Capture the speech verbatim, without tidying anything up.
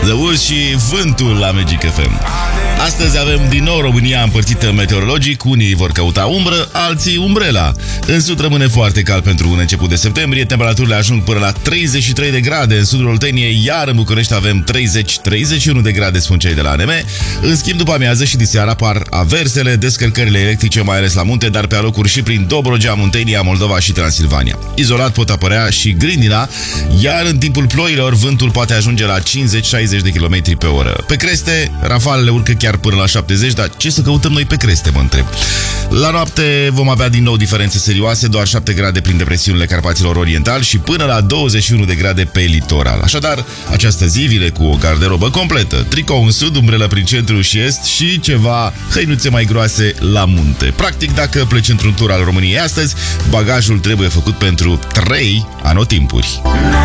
The Woods și vântul la Magic F M. Astăzi avem din nou România împărțită meteorologic. Unii vor căuta umbră, alții umbrela. În sud rămâne foarte cald pentru un început de septembrie. Temperaturile ajung până la treizeci și trei de grade în sudul Olteniei, iar în București avem treizeci treizeci și unu de grade, spun cei de la A N M. În schimb, după amiază și diseară apar aversele, descărcările electrice, mai ales la munte, dar pe alocuri și prin Dobrogea, Muntenia, Moldova și Transilvania. Izolat pot apărea și grindina, iar în timpul ploilor vântul poate ajunge la cincizeci șaizeci de kilometri pe oră. Pe creste, rafalele urcă chiar până la șaptezeci, dar ce să căutăm noi pe creste, mă întreb. La noapte vom avea din nou diferențe serioase, doar șapte grade prin depresiunile Carpaților Oriental și până la douăzeci și unu de grade pe litoral. Așadar, această zi vine cu o garderobă completă, tricou în sud, umbrelă prin centru și est și ceva hăinuțe mai groase la munte. Practic, dacă pleci într-un tur al României astăzi, bagajul trebuie făcut pentru trei anotimpuri.